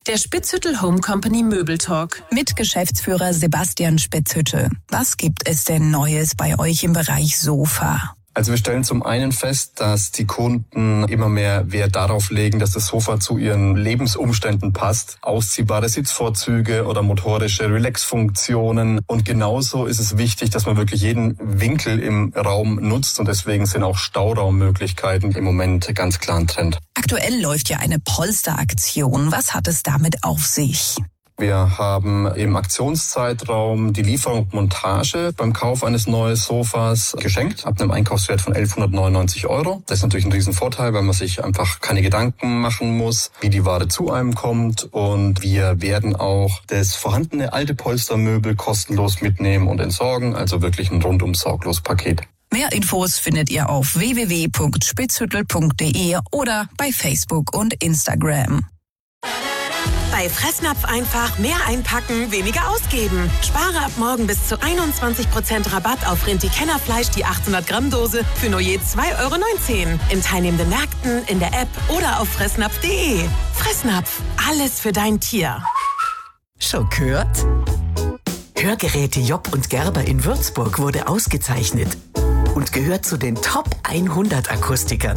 Der Spitzhüttel Home Company Möbeltalk mit Geschäftsführer Sebastian Spitzhüttel. Was gibt es denn Neues bei euch im Bereich Sofa? Also wir stellen zum einen fest, dass die Kunden immer mehr Wert darauf legen, dass das Sofa zu ihren Lebensumständen passt. Ausziehbare Sitzvorzüge oder motorische Relax-Funktionen. Und genauso ist es wichtig, dass man wirklich jeden Winkel im Raum nutzt. Und deswegen sind auch Stauraumöglichkeiten im Moment ganz klar ein Trend. Aktuell läuft ja eine Polsteraktion. Was hat es damit auf sich? Wir haben im Aktionszeitraum die Lieferung und Montage beim Kauf eines neuen Sofas geschenkt, ab einem Einkaufswert von 1.199 €. Das ist natürlich ein Riesenvorteil, weil man sich einfach keine Gedanken machen muss, wie die Ware zu einem kommt. Und wir werden auch das vorhandene alte Polstermöbel kostenlos mitnehmen und entsorgen, also wirklich ein rundum sorglos Paket. Mehr Infos findet ihr auf www.spitzhüttel.de oder bei Facebook und Instagram. Bei Fressnapf einfach mehr einpacken, weniger ausgeben. Spare ab morgen bis zu 21% Rabatt auf Rinti-Kennerfleisch, die 800 Gramm Dose für nur je 2,19 € in teilnehmenden Märkten, in der App oder auf fressnapf.de. Fressnapf, alles für dein Tier. Schon gehört? Hörgeräte Job und Gerber in Würzburg wurde ausgezeichnet und gehört zu den Top 100 Akustikern.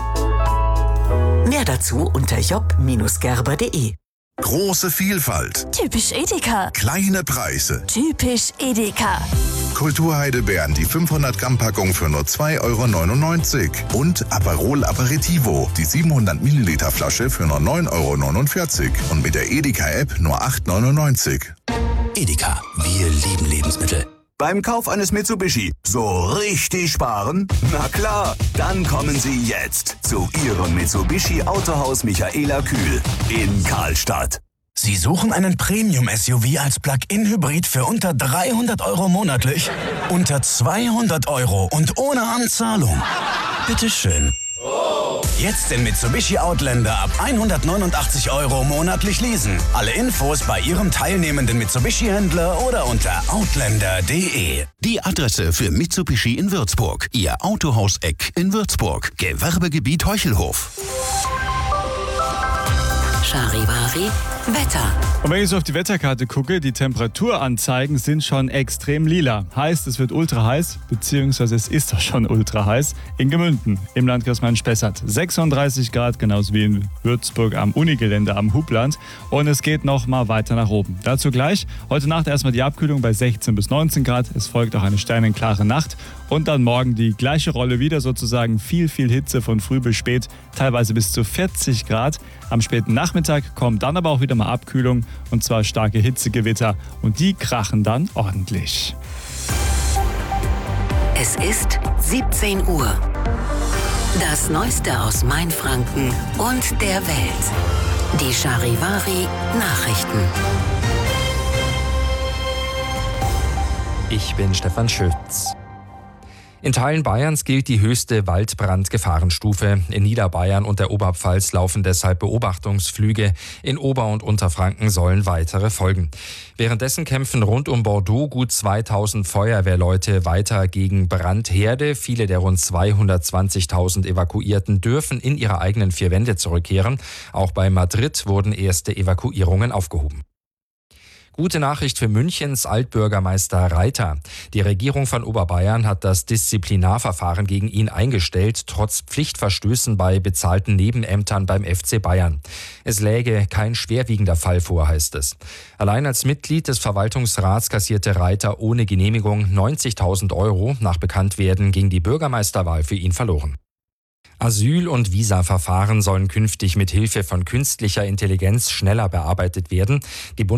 Mehr dazu unter job-gerber.de. Große Vielfalt. Typisch Edeka. Kleine Preise. Typisch Edeka. Kulturheidelbeeren, die 500 Gramm Packung für nur 2,99 € und Aperol Aperitivo, die 700 Milliliter Flasche für nur 9,49 € und mit der Edeka-App nur 8,99 €. Edeka, wir lieben Lebensmittel. Beim Kauf eines Mitsubishi so richtig sparen? Na klar, dann kommen Sie jetzt zu Ihrem Mitsubishi Autohaus Michaela Kühl in Karlstadt. Sie suchen einen Premium-SUV als Plug-in-Hybrid für unter 300 € monatlich? Unter 200 € und ohne Anzahlung? Bitteschön. Jetzt den Mitsubishi Outlander ab 189 € monatlich leasen. Alle Infos bei Ihrem teilnehmenden Mitsubishi-Händler oder unter outlander.de. Die Adresse für Mitsubishi in Würzburg. Ihr Autohaus-Eck in Würzburg. Gewerbegebiet Heuchelhof. Charivari Wetter. Und wenn ich so auf die Wetterkarte gucke, die Temperaturanzeigen sind schon extrem lila. Heißt, es wird ultra heiß, beziehungsweise es ist doch schon ultra heiß. In Gemünden, im Landkreis Main-Spessart. 36 Grad, genauso wie in Würzburg am Unigelände am Hubland. Und es geht noch mal weiter nach oben. Dazu gleich. Heute Nacht erstmal die Abkühlung bei 16 bis 19 Grad. Es folgt auch eine sternenklare Nacht. Und dann morgen die gleiche Rolle wieder, sozusagen viel Hitze von früh bis spät. Teilweise bis zu 40 Grad. Am späten Nachmittag kommt dann aber auch wieder mal Abkühlung. Und zwar starke Hitzegewitter. Und die krachen dann ordentlich. Es ist 17 Uhr. Das Neueste aus Mainfranken und der Welt. Die Charivari Nachrichten. Ich bin Stefan Schütz. In Teilen Bayerns gilt die höchste Waldbrandgefahrenstufe. In Niederbayern und der Oberpfalz laufen deshalb Beobachtungsflüge. In Ober- und Unterfranken sollen weitere folgen. Währenddessen kämpfen rund um Bordeaux gut 2000 Feuerwehrleute weiter gegen Brandherde. Viele der rund 220.000 Evakuierten dürfen in ihre eigenen 4 Wände zurückkehren. Auch bei Madrid wurden erste Evakuierungen aufgehoben. Gute Nachricht für Münchens Altbürgermeister Reiter. Die Regierung von Oberbayern hat das Disziplinarverfahren gegen ihn eingestellt, trotz Pflichtverstößen bei bezahlten Nebenämtern beim FC Bayern. Es läge kein schwerwiegender Fall vor, heißt es. Allein als Mitglied des Verwaltungsrats kassierte Reiter ohne Genehmigung 90.000 €. Nach Bekanntwerden ging die Bürgermeisterwahl für ihn verloren. Asyl- und Visaverfahren sollen künftig mit Hilfe von künstlicher Intelligenz schneller bearbeitet werden. Die